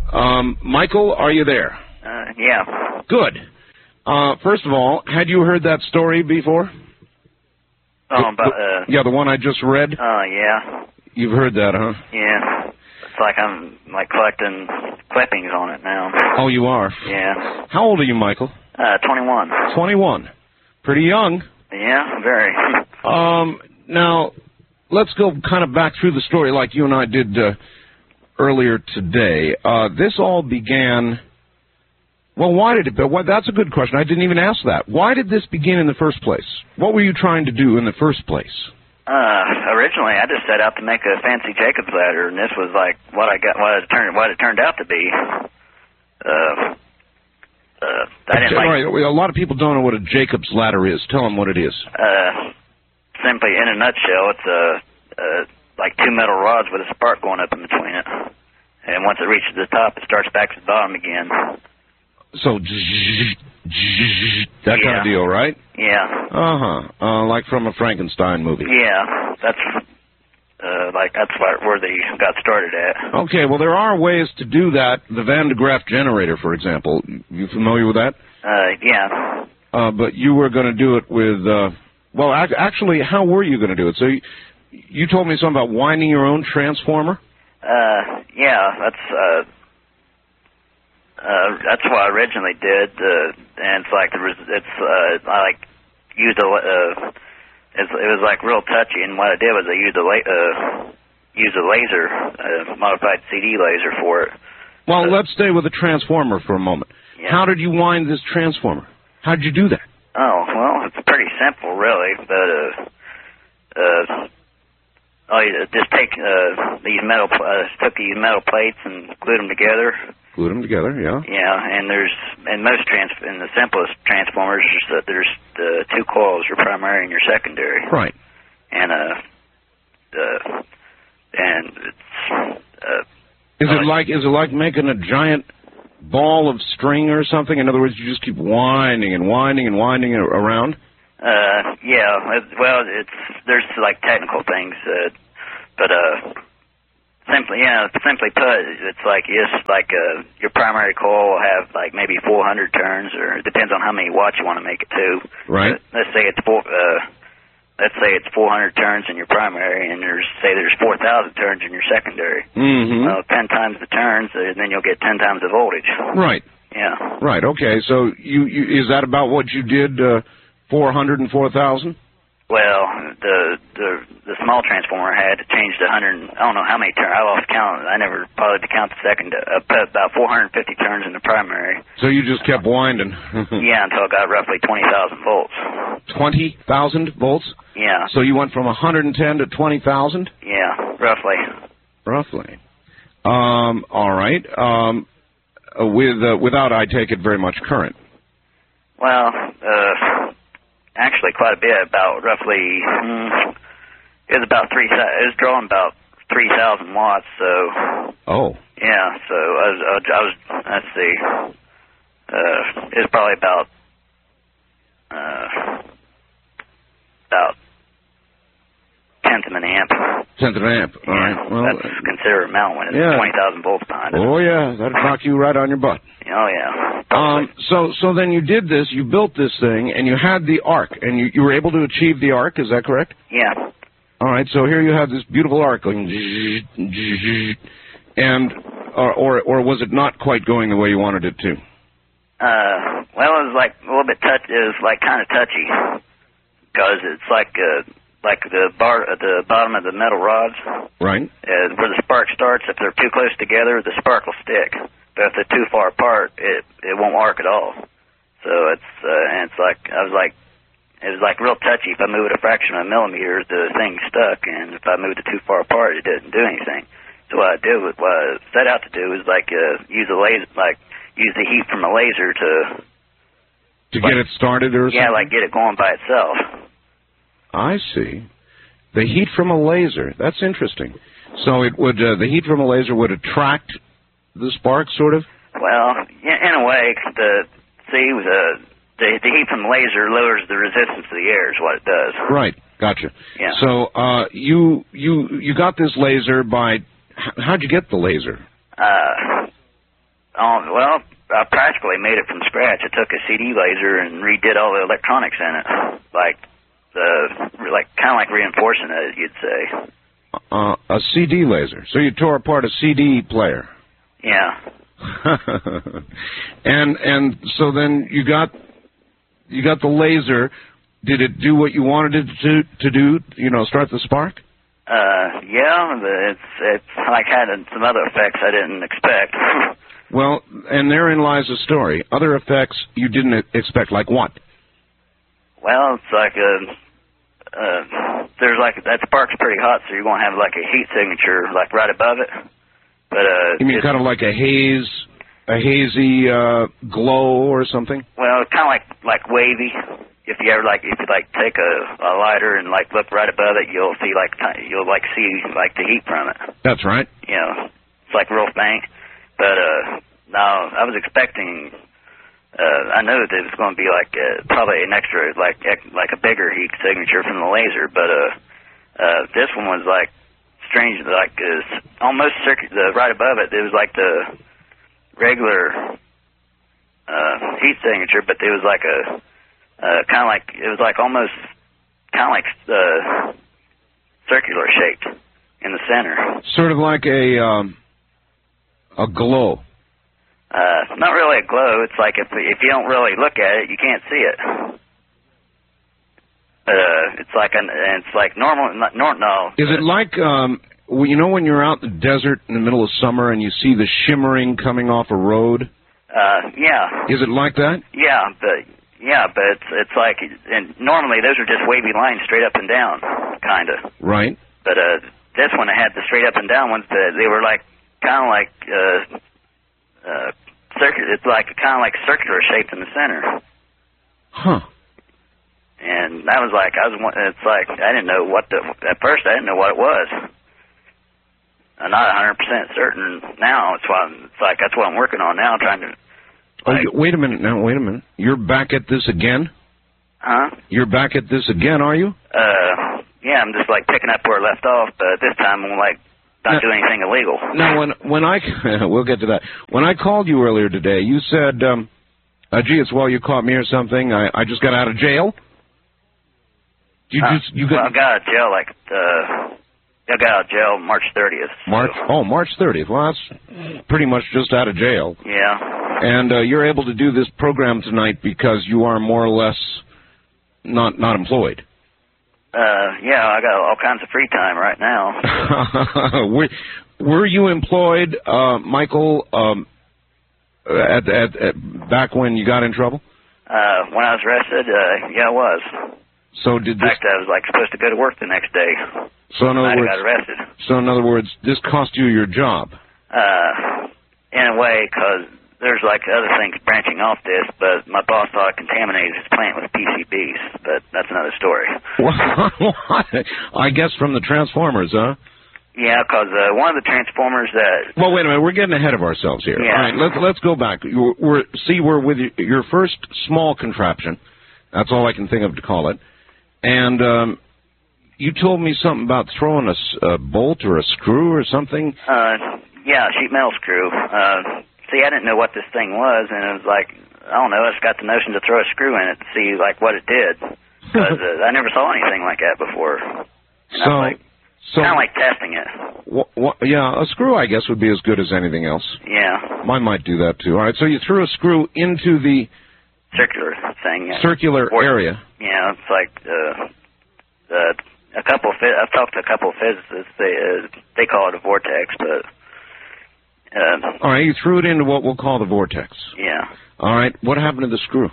Michael, are you there? Yeah. Good. First of all, had you heard that story before? Yeah, the one I just read? Yeah. You've heard that, huh? Yeah. It's like I'm, collecting clippings on it now. Oh, you are? Yeah. How old are you, Michael? 21. 21. Pretty young. Yeah, very. Now, let's go kind of back through the story like you and I did earlier today. This all began... Well, why did it... Well, that's a good question. I didn't even ask that. Why did this begin in the first place? What were you trying to do in the first place? Originally, I just set out to make a fancy Jacob's ladder, and this was like what it turned out to be. I didn't like... Right, a lot of people don't know what a Jacob's ladder is. Tell them what it is. Simply, in a nutshell, it's like two metal rods with a spark going up in between it. And once it reaches the top, it starts back to the bottom again. So, that kind of deal, right? Yeah. Like from a Frankenstein movie. Yeah, that's where they got started at. Okay, well, there are ways to do that. The Van de Graaff generator, for example. You familiar with that? Yeah. But you were going to do it with, well, actually, how were you going to do it? So you told me something about winding your own transformer? Yeah, that's what I originally did, and it's like I used it was like real touchy, and what I did was I used a laser, modified CD laser for it. Well, let's stay with the transformer for a moment. Yeah. How did you wind this transformer? How did you do that? Oh, well, it's pretty simple, really, but just take these metal plates and glued them together. Glued them together, yeah. Yeah, and in the simplest transformers, there's two coils, your primary and your secondary. Right. And is it like making a giant ball of string or something? In other words, you just keep winding and winding and winding it around? Yeah. Well, there's like technical things, but simply put, it's like your primary coil will have like maybe 400 turns, or it depends on how many watts you want to make it to. Right. Let's say it's 400 turns in your primary, and there's 4,000 turns in your secondary. Mm-hmm. Well, 10 times the turns, and then you'll get 10 times the voltage. Right. Yeah. Right. Okay. So you is that about what you did? 400 and 4,000? Well, the small transformer had to change to 100. I don't know how many turns. I lost count. I never bothered to count the second. About 450 turns in the primary. So you just kept winding. Yeah, until I got roughly 20,000 volts. 20,000 volts? Yeah. So you went from 110 to 20,000? Yeah, roughly. Roughly. All right. Without, I take it, very much current. Well, actually quite a bit, about roughly, it was drawing about 3,000 watts, so. Oh. Yeah, so I was let's see, it was probably about 1/10 of an amp. 1/10 of an amp, all right. Well, that's a considerable amount when it's 20,000 volts behind it. Oh, yeah, that'd knock you right on your butt. Oh, yeah. So then you did this, you built this thing, and you had the arc, and you were able to achieve the arc, is that correct? Yeah. All right, so here you have this beautiful arc going, and, or was it not quite going the way you wanted it to? Well, it was like a little bit it was like kind of touchy, because it's like the bottom of the metal rods. Right. Where the spark starts, if they're too close together, the spark will stick. But if they're too far apart, it won't arc at all. So it was like real touchy. If I move it a fraction of a millimeter, the thing stuck, and if I moved it too far apart, it didn't do anything. So what I set out to do was use the heat from a laser to get it started or something? Yeah, get it going by itself. I see. The heat from a laser. That's interesting. So it would the heat from a laser would attract the spark, sort of? Well, in a way, the heat from the laser lowers the resistance to the air is what it does. Right. Gotcha. Yeah. So you got this laser by... How'd you get the laser? Well, I practically made it from scratch. I took a CD laser and redid all the electronics in it, kind of like reinforcing it, you'd say. A CD laser. So you tore apart a CD player. Yeah. and so then you got the laser. Did it do what you wanted it to do? You know, start the spark? Yeah, it's like had some other effects I didn't expect. Well, and therein lies the story. Other effects you didn't expect, like what? Well, it's like that spark's pretty hot, so you're going to have like a heat signature like right above it. But you mean kind of like a hazy glow or something? Well, kind of like wavy. If you take a lighter and like look right above it, you'll see the heat from it. That's right. You know, it's like real faint. But now I was expecting. I knew that it was going to be like probably an extra, like a bigger heat signature from the laser. But this one was like strange, like almost right above it. It was like the regular heat signature, but it was like a kind of like it was like almost kind of like circular shaped in the center. Sort of like a glow. Not really a glow. It's like if you don't really look at it, you can't see it. It's like normal. No. Is it like you know when you're out in the desert in the middle of summer and you see the shimmering coming off a road? Yeah. Is it like that? Yeah, but it's like, and normally those are just wavy lines straight up and down, kind of. Right. But this one had the straight up and down ones. They were like kind of like circular. It's like kind of like circular shaped in the center. Huh. And that was like it's like I didn't know at first I didn't know what it was. I'm not 100% certain now. It's like that's what I'm working on now, trying to. Wait a minute now. Wait a minute. You're back at this again? Huh? You're back at this again, are you? Yeah. I'm just like picking up where I left off, but this time I'm like not doing anything illegal. Now, when I we'll get to that. When I called you earlier today, you said, "Gee, it's well you caught me or something. I just got out of jail." I got out of jail I got out of jail March 30th. March 30th. Well, that's pretty much just out of jail. Yeah. And you're able to do this program tonight because you are more or less not employed. Yeah, I got all kinds of free time right now. Were you employed, Michael, at back when you got in trouble? When I was arrested, yeah, I was. So in fact, I was like supposed to go to work the next day. So in other words, I got arrested. So in other words, this cost you your job. In a way, because there's like other things branching off this, but my boss thought I contaminated his plant with PCBs, but that's another story. I guess from the transformers, huh? Yeah, because one of the transformers that... Well, wait a minute. We're getting ahead of ourselves here. Yeah. All right, let's go back. We're with your first small contraption. That's all I can think of to call it. And you told me something about throwing a bolt or a screw or something. Yeah, a sheet metal screw. See, I didn't know what this thing was, and it was like, I don't know, I just got the notion to throw a screw in it to see, like, what it did. Because I never saw anything like that before. And I was like, kind of like testing it. Yeah, a screw, I guess, would be as good as anything else. Yeah. Mine might do that, too. All right, so you threw a screw into the... circular thing. Circular area. Yeah, it's like a couple. I've talked to a couple of physicists. They call it a vortex, but. All right, you threw it into what we'll call the vortex. Yeah. All right, what happened to the screw?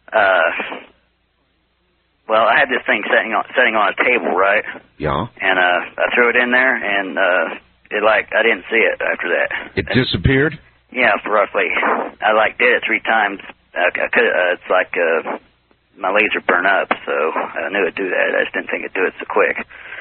Well, I had this thing sitting on a table, right? Yeah. And I threw it in there, and I didn't see it after that. It disappeared? Yeah, roughly. I did it 3 times. It's like my laser burned up, so I knew it'd do that. I just didn't think it'd do it so quick.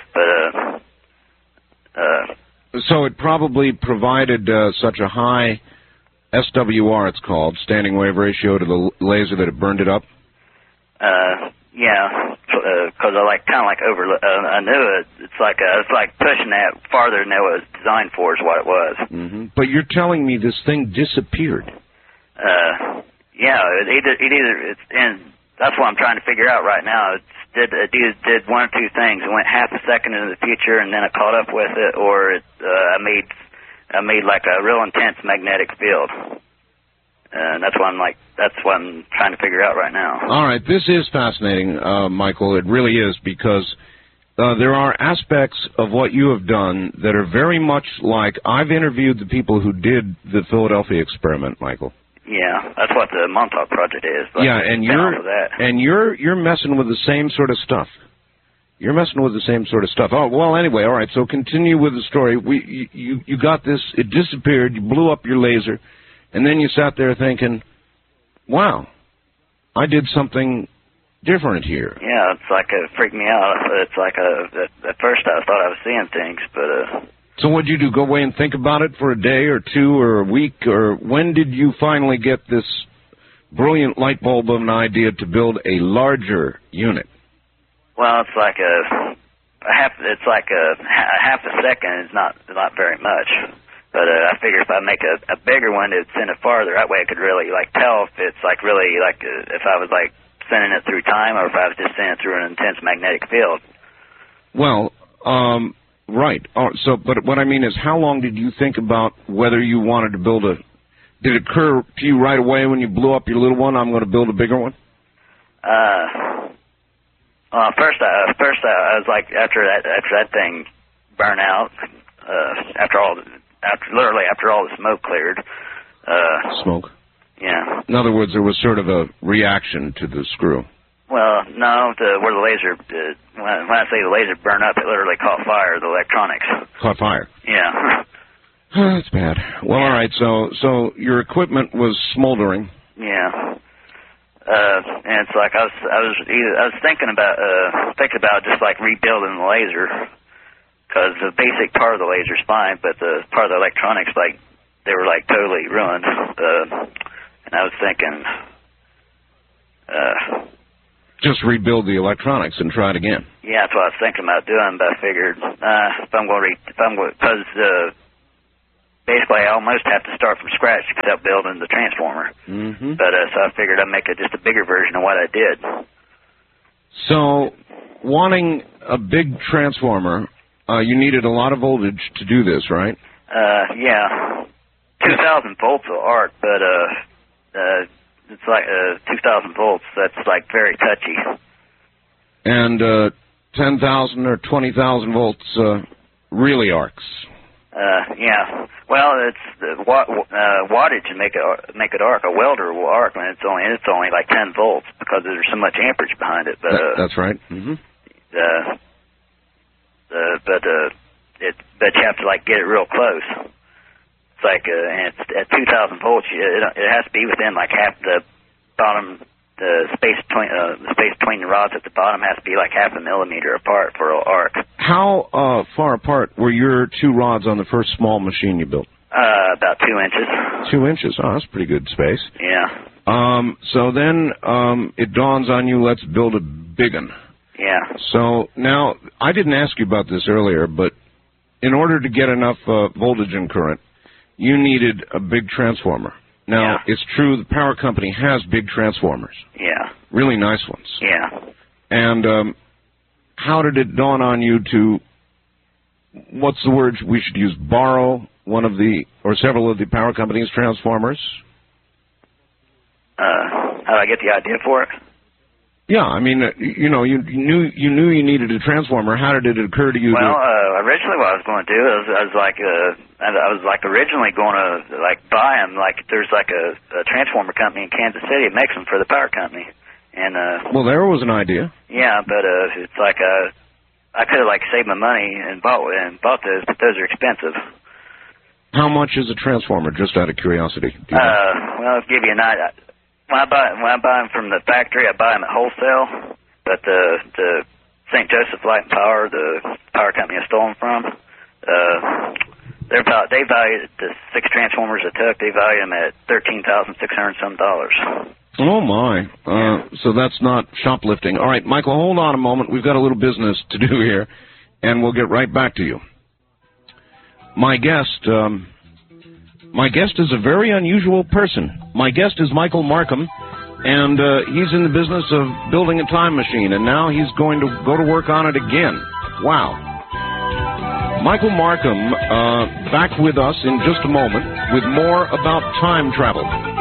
But so it probably provided such a high SWR, it's called, standing wave ratio to the laser, that it burned it up. Yeah, because I kind of I knew it. It's like pushing that farther than it was designed for is what it was. Mm-hmm. But you're telling me this thing disappeared. Yeah, and that's what I'm trying to figure out right now. It did one or two things. It went half a second into the future, and then I caught up with it, or I made like a real intense magnetic field. And that's what I'm trying to figure out right now. All right, this is fascinating, Michael. It really is, because there are aspects of what you have done that are very much like, I've interviewed the people who did the Philadelphia experiment, Michael. Yeah, that's what the Montauk Project is. Yeah, and you're messing with the same sort of stuff. You're messing with the same sort of stuff. Oh, well, anyway, all right, so continue with the story. You got this, it disappeared, you blew up your laser, and then you sat there thinking, wow, I did something different here. Yeah, it's like it freaked me out. It's like at first I thought I was seeing things, but... So what did you do, go away and think about it for a day or two or a week, or when did you finally get this brilliant light bulb of an idea to build a larger unit? Well, it's like a half a second is not very much. But I figure if I make a bigger one, it'd send it farther. That way I could really tell if it's really if I was sending it through time or if I was just sending it through an intense magnetic field. Well, right. But what I mean is, how long did you think about whether you wanted to build did it occur to you right away when you blew up your little one, I'm going to build a bigger one? First I was like, after that thing burned out, after all the smoke cleared. Smoke? Yeah. In other words, there was sort of a reaction to the screw. Well, no, where the laser, when I say the laser burned up, it literally caught fire, the electronics. Caught fire? Yeah. Oh, that's bad. Well, all right, so your equipment was smoldering. Yeah. And it's like I was thinking about just rebuilding the laser, because the basic part of the laser's fine, but the part of the electronics, they were totally ruined. And I was thinking, just rebuild the electronics and try it again. Yeah, that's what I was thinking about doing, but I figured because basically I almost have to start from scratch except building the transformer. Mm-hmm. But so I figured I'd make just a bigger version of what I did. So, wanting a big transformer, you needed a lot of voltage to do this, right? Yeah, 2,000 volts will arc, but it's 2,000 volts. That's very touchy. And 10,000 or 20,000 volts really arcs. Yeah. Well, it's the wattage to make it arc. A welder will arc when it's only 10 volts because there's so much amperage behind it. But that's right. Mm-hmm. But you have to get it real close. It's and it's at 2,000 volts. It has to be within half the bottom. The space between the rods at the bottom has to be half a millimeter apart for an arc. How far apart were your two rods on the first small machine you built? About 2 inches. 2 inches. Oh, that's pretty good space. Yeah. So then it dawns on you, let's build a big one. Yeah. So now, I didn't ask you about this earlier, but in order to get enough voltage and current, you needed a big transformer. Now, It's true the power company has big transformers. Yeah. Really nice ones. Yeah. And how did it dawn on you to, what's the word we should use, borrow one of the, or several of the power company's transformers? How did I get the idea for it? Yeah, I mean, you knew you needed a transformer. How did it occur to you? Well, originally what I was going to do is I was originally going to buy them. There's a transformer company in Kansas City that makes them for the power company. And well, there was an idea. Yeah, but it's I could have saved my money and bought those, but those are expensive. How much is a transformer? Just out of curiosity. Well, I'll give you an idea. When I buy them from the factory, I buy them at wholesale. But the St. Joseph Light and Power, the power company I stole them from, they valued the 6 transformers I took. They valued them at $13,600 some. Oh, my. So that's not shoplifting. All right, Michael, hold on a moment. We've got a little business to do here, and we'll get right back to you. My guest is a very unusual person. My guest is Michael Markham, and he's in the business of building a time machine, and now he's going to go to work on it again. Wow. Michael Markham, back with us in just a moment with more about time travel.